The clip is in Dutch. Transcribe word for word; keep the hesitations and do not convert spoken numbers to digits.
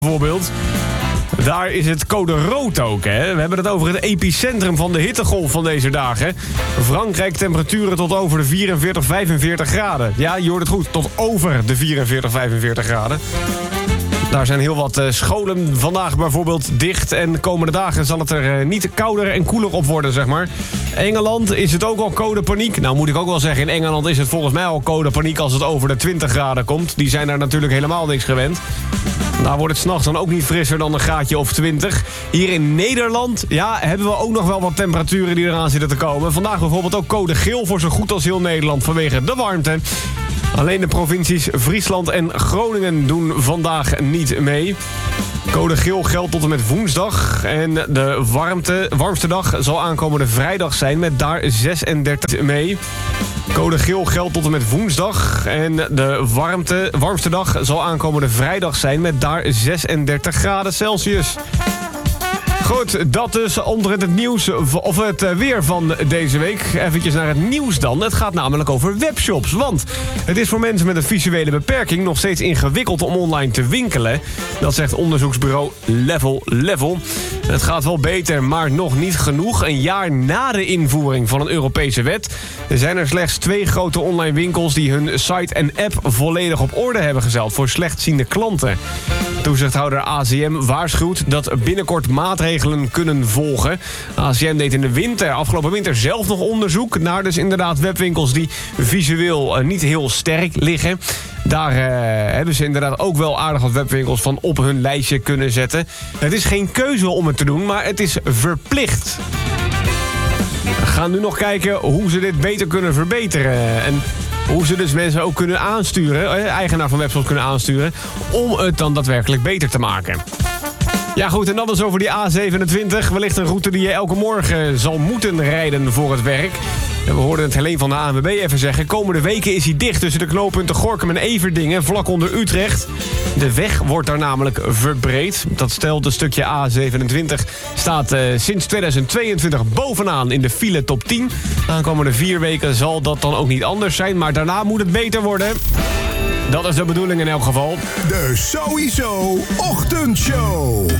bijvoorbeeld. Daar is het code rood ook, hè. We hebben het over het epicentrum van de hittegolf van deze dagen. Frankrijk temperaturen tot over de vierenveertig, vijfenveertig graden. Ja, je hoort het goed, tot over de vierenveertig, vijfenveertig graden. Daar zijn heel wat uh, scholen vandaag bijvoorbeeld dicht. En de komende dagen zal het er uh, niet kouder en koeler op worden, zeg maar. Engeland is het ook al code paniek. Nou moet ik ook wel zeggen, in Engeland is het volgens mij al code paniek als het over de twintig graden komt. Die zijn daar natuurlijk helemaal niks gewend. Daar wordt het 's nachts dan ook niet frisser dan een graadje of twintig. Hier in Nederland, ja, hebben we ook nog wel wat temperaturen die eraan zitten te komen. Vandaag bijvoorbeeld ook code geel voor zo goed als heel Nederland vanwege de warmte. Alleen de provincies Friesland en Groningen doen vandaag niet mee. Code geel geldt tot en met woensdag. En de warmte, warmste dag zal aankomende vrijdag zijn met daar zesendertig mee. Code geel geldt tot en met woensdag. En de warmte, warmste dag zal aankomende vrijdag zijn met daar zesendertig graden Celsius. Goed, dat dus onder het nieuws, of het weer van deze week. Eventjes naar het nieuws dan. Het gaat namelijk over webshops. Want het is voor mensen met een visuele beperking nog steeds ingewikkeld om online te winkelen. Dat zegt onderzoeksbureau Level Level. Het gaat wel beter, maar nog niet genoeg. Een jaar na de invoering van een Europese wet zijn er slechts twee grote online winkels die hun site en app volledig op orde hebben gezet voor slechtziende klanten. Toezichthouder A C M waarschuwt dat binnenkort maatregelen kunnen volgen. A C M deed in de winter, afgelopen winter zelf nog onderzoek naar dus inderdaad webwinkels die visueel uh, niet heel sterk liggen. Daar uh, hebben ze inderdaad ook wel aardig wat webwinkels van op hun lijstje kunnen zetten. Het is geen keuze om het te doen, maar het is verplicht. We gaan nu nog kijken hoe ze dit beter kunnen verbeteren. En hoe ze dus mensen ook kunnen aansturen, eigenaar van webshops kunnen aansturen, om het dan daadwerkelijk beter te maken. Ja goed, en dan dus over die A zevenentwintig. Wellicht een route die je elke morgen zal moeten rijden voor het werk. En we hoorden het Helene van de A N W B even zeggen. Komende weken is hij dicht tussen de knooppunten Gorinchem en Everdingen, vlak onder Utrecht. De weg wordt daar namelijk verbreed. Dat stelt een stukje A zevenentwintig staat uh, sinds tweeduizend tweeëntwintig bovenaan in de file top tien. De aankomende vier weken zal dat dan ook niet anders zijn, maar daarna moet het beter worden. Dat is de bedoeling in elk geval. De Sowieso Ochtendshow.